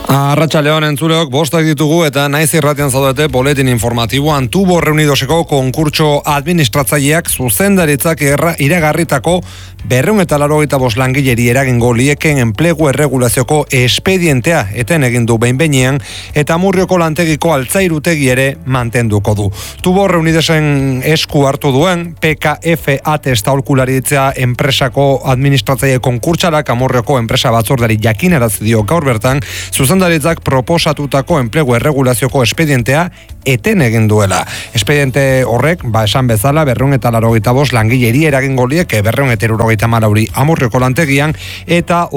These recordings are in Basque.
Arratsaldeon entzuleok, bostak ditugu eta naiz irratian zaudete boletin informatiboan. Tubo Reunidoseko konkurtso administratzaileak zuzendaritzak iragarritako 285 langileri eragingo lieken enplegu erregulazioko espedientea eten egin du behin-behinean eta Amurrioko lantegiko altzairutegi ere mantenduko du. Tubo Reunidosen esku hartu duen PKF Atesta aholkularitza enpresako administratzaile konkurtsalak Amurrioko enpresa batzordari jakinarazi dio gaur bertan zuzendaritzak proposatutako enplegu erregulazioko espedientea eten egin duela. Espediente horrek, esan bezala, 285 langileri eragingo lieke 274 Amurrioko lantegian eta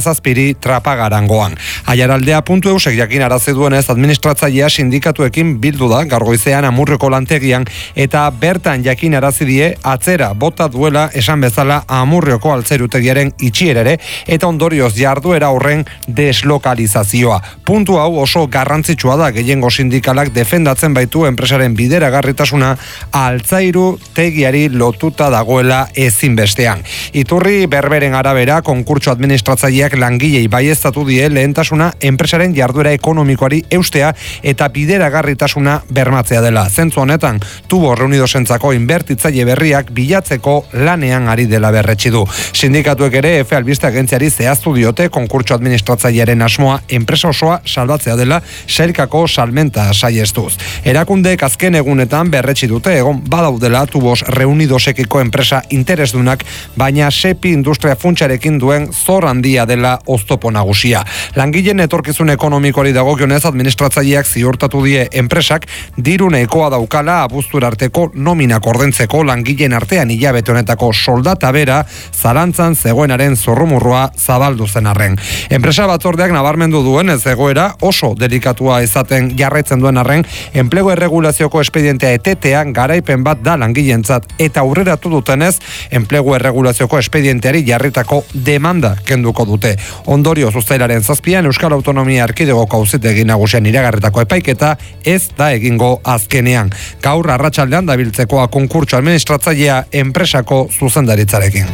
27 Trapagarangoan. Aiaraldea.eusek jakinarazi duenez administratzailea sindikatuekin bildu da gaur goizean Amurrioko lantegian eta bertan jakinarazi die atzera bota duela esan bezala Amurrioko altzairutegiaren itxierere eta ondorioz jarduera horren deslokalizazioa. Puntu hau oso garrantzitsua da, gehiengo sindikalak defendatzen baitu enpresaren bideragarritasuna altzairu tegiari lotuta dagoela ezinbestean. Iturri berberen arabera konkurtso administratzaileak langilei baieztatu die lehentasuna enpresaren jarduera ekonomikoari eustea eta bideragarritasuna bermatzea dela. Zentzu honetan, Tubo Reunidosentzako inbertitzaile berriak bilatzeko lanean ari dela berretsi du. Sindikatuek ere Efe Albiste agentziari zehaztu diote konkurtso administratzailearen asmoa enpresa osoa salbatzea dela sailkako salmenta saiestuz. Erakundeek azken egunetan berretsi dute egon badaudela Tubos Reunidosekiko enpresa interesdunak, baina Sepi industria funtsarekin duen zor handia dela oztopo nagusia. Langileen etorkizun ekonomikoari dagokionez administratzaileak ziurtatu die enpresak diru nahikoa daukala abuztura arteko nominak ordentzeko langileen artean hilabete honetako soldata bera zalantzan zegoenaren zurrumurrua zabaldu zen arren. Enpresa batzordeak nabarmendu duen ez egoera oso delikatua izaten jarraitzen duen arren enplegu erregulazioko espedientea etetean garaipen bat da langileentzat eta aurreratu dutenez enplegu erregulazioko espedienteari jarritako demanda kenduko dute. Ondorio uztailaren 7an Euskal Autonomia Erkidegoko auzitegi nagusian iragarritako epaiketa ez da egingo azkenean. Gaur arratsaldean dabiltzekoa konkurtso administratzailea enpresako zuzendaritzarekin.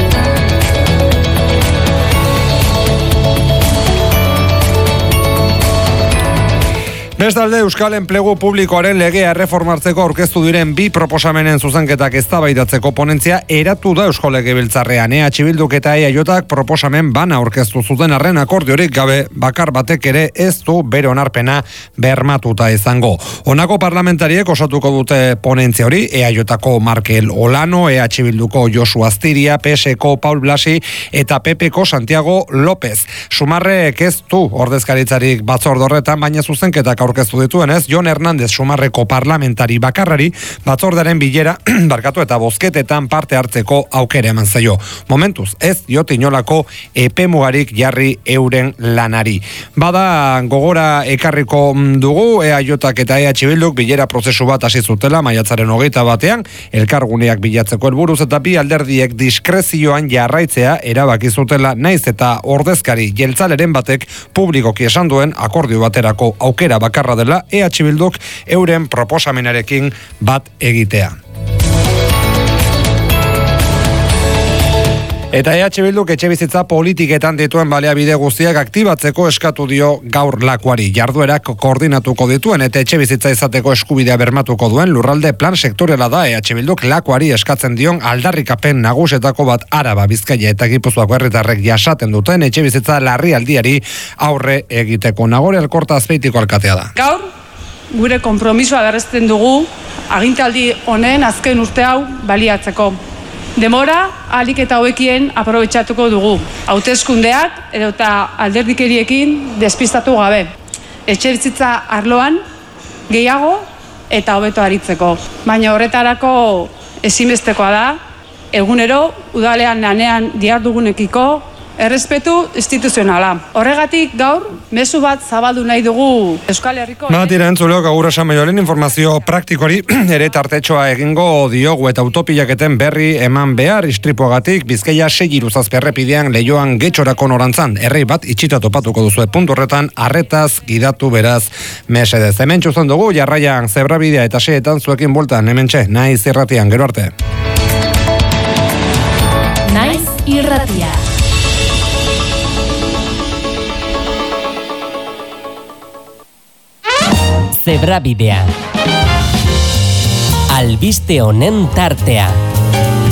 Bestalde, Euskal Enplegu Publikoaren legea erreformartzeko aurkeztu diren 2 proposamenen zuzenketak eztabaidatzeko ponentzia eratu da Eusko Legebiltzarrean. EH Bilduk eta EAJak proposamen bana aurkeztu zuten arren akordiorik gabe bakar batek ere ez du bere onarpena bermatuta izango. Honako parlamentariek osatuko dute ponentzia hori, EAJako Markel Olano, EH Bilduko Josu Astiria, PSko Paul Blasi eta PPko Santiago López. Sumarrek ez du ordezkaritzarik batzordorretan, baina zuzenketak aurkeztu dituenez, Jon Hernández Sumarreko parlamentari bakarrari batzordaren bilera barkatu eta bozketetan parte hartzeko aukera eman zaio. Momentuz, ez diote inolako epemugarik jarri euren lanari. Bada gogora ekarriko dugu, EAJak eta EH Bilduk bilera prozesu bat hasi zutela maiatzaren 21ean, elkarguneak bilatzeko helburuz eta bi alderdiek diskrezioan jarraitzea erabaki zutela, naiz eta ordezkari jeltzaleren batek publikoki esan duen akordio baterako aukera bakarra dela EH Bilduk euren proposamenarekin bat egitea. Eta EH Bilduk etxebizitza politiketan dituen baliabide guztiak aktibatzeko eskatu dio gaur Lakuari. Jarduerak koordinatuko dituen eta etxebizitza izateko eskubidea bermatuko duen lurralde plan sektoriala da EH Bilduk Lakuari eskatzen dion aldarrikapen nagusetako bat Araba, Bizkaia eta Gipuzkoako herritarrek jasaten duten etxebizitza larrialdiari aurre egiteko. Nagore Alkorta Azpeitiko alkatea da. Gaur, gure konpromisoa berresten dugu agintaldi honen azken urte hau baliatzeko. Demora, ahalik eta hauekien aprobetxatuko dugu. Hauteskundeak edota alderdikeriekin despistatu gabe. Etxebizitza arloan gehiago eta hobeto aritzeko. Baina horretarako ezinbestekoa da, egunero udalean lanean dihardugunekiko errespetu instituzionala. Horregatik gaur, mezu bat zabaldu nahi dugu Euskal Herriko... Matira entzuleok agur esan maioren informazio praktikori ere tartetxoa egingo diogu eta utopilaketen berri eman behar istripuagatik Bizkaia 6 errepidean Leioan Getxorako norantzan. Errei bat itxita topatuko duzu puntu horretan arretaz gidatu beraz mesedez. Hemen txuzten dugu jarraian zebrabidea eta 6etan zuekin bueltan hementxe naiz irratian gero arte. Naiz irratia. Zebrabidea. Albiste honen tartea.